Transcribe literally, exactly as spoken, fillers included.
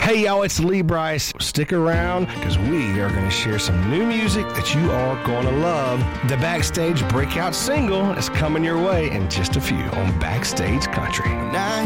Hey, y'all, it's Lee Brice. Stick around because we are going to share some new music that you are going to love. The Backstage breakout single is coming your way in just a few on Backstage Country. Now